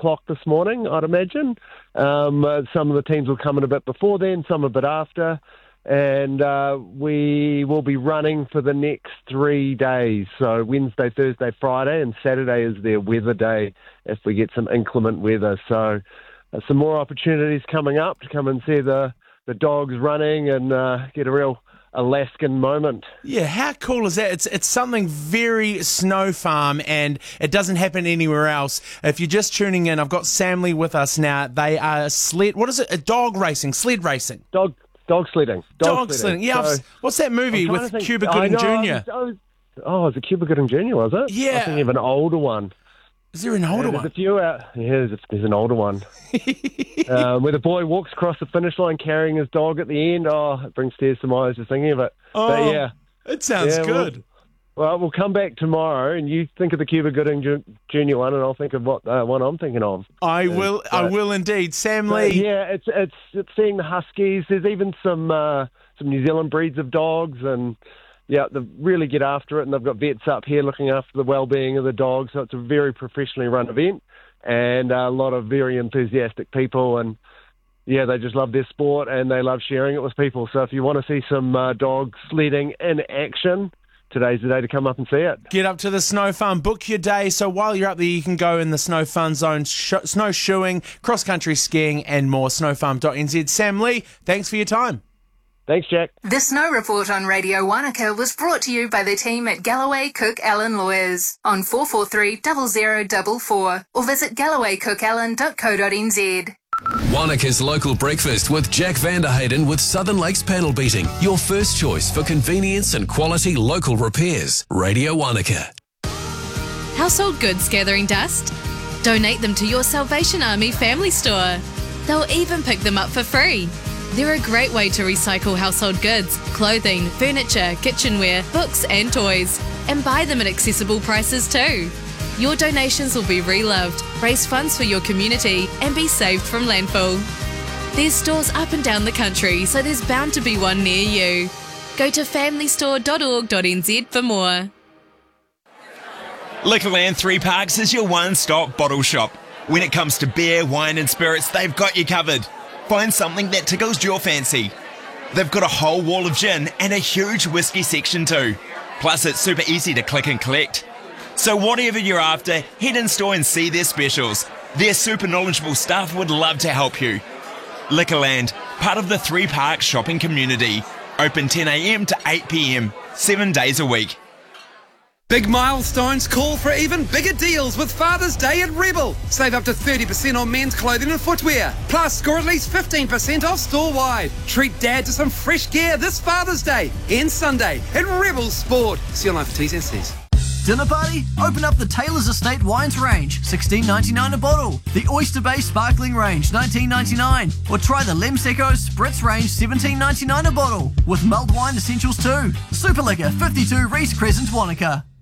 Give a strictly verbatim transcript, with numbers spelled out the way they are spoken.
o'clock this morning, I'd imagine. Um, uh, some of the teams will come in a bit before then, some a bit after. And uh, we will be running for the next three days. So Wednesday, Thursday, Friday, and Saturday is their weather day if we get some inclement weather. So uh, some more opportunities coming up to come and see the, the dogs running and uh, get a real Alaskan moment. Yeah, how cool is that? It's it's something very Snow Farm, and it doesn't happen anywhere else. If you're just tuning in, I've got Sam Lee with us now. They are sled, what is it? A dog racing, sled racing. Dog Dog sledding. Dog, dog sledding. Yeah. So, what's that movie with Cuba Gooding Junior? I was, oh, is it Cuba Gooding Junior, was it? Yeah. I was thinking of an older one. Is there an older yeah, one? There's a few out. Yeah, there's, there's an older one. um, where the boy walks across the finish line carrying his dog at the end. Oh, it brings tears to my eyes just thinking of it. Oh, but yeah. It sounds yeah, good. Well, well, we'll come back tomorrow, and you think of the Cuba Gooding Ju- Junior one, and I'll think of what uh, one I'm thinking of. I will. Uh, I will indeed, Sam Lee. Yeah, it's it's it's seeing the Huskies. There's even some uh, some New Zealand breeds of dogs, and yeah, they really get after it. And they've got vets up here looking after the well-being of the dogs. So it's a very professionally run event, and a lot of very enthusiastic people. And yeah, they just love their sport, and they love sharing it with people. So if you want to see some uh, dog sledding in action, today's the day to come up and see it. Get up to the Snow Farm, book your day, so while you're up there you can go in the Snow Fun Zone, sh- snowshoeing, cross-country skiing and more. snowfarm dot n z. Sam Lee, thanks for your time. Thanks, Jack. The Snow Report on Radio Wanaka was brought to you by the team at Galloway Cook Allen Lawyers on four four three, zero zero four four or visit galloway cook allen dot co dot n z. Wanaka's Local Breakfast with Jack Vanderhayden with Southern Lakes Panel Beating. Your first choice for convenience and quality local repairs. Radio Wanaka. Household goods gathering dust? Donate them to your Salvation Army family store. They'll even pick them up for free. They're a great way to recycle household goods, clothing, furniture, kitchenware, books and toys, and buy them at accessible prices too. Your donations will be reloved, raise funds for your community and be saved from landfill. There's stores up and down the country, so there's bound to be one near you. Go to family store dot org dot n z for more. Liquorland Three Parks is your one-stop bottle shop. When it comes to beer, wine and spirits, they've got you covered. Find something that tickles your fancy. They've got a whole wall of gin and a huge whiskey section too. Plus it's super easy to click and collect. So whatever you're after, head in store and see their specials. Their super knowledgeable staff would love to help you. Liquorland, part of the Three Parks shopping community. Open ten a m to eight p m, seven days a week. Big milestones call for even bigger deals with Father's Day at Rebel. Save up to thirty percent on men's clothing and footwear. Plus, score at least fifteen percent off store-wide. Treat Dad to some fresh gear this Father's Day and Sunday at Rebel Sport. See you online for T's and C's. Dinner party? Open up the Taylor's Estate Wines range, sixteen ninety-nine a bottle. The Oyster Bay Sparkling range, nineteen ninety-nine. Or try the Lemseco Spritz range, seventeen ninety-nine a bottle. With mulled wine essentials too. Super Liquor, fifty-two Reese Crescent, Wanaka.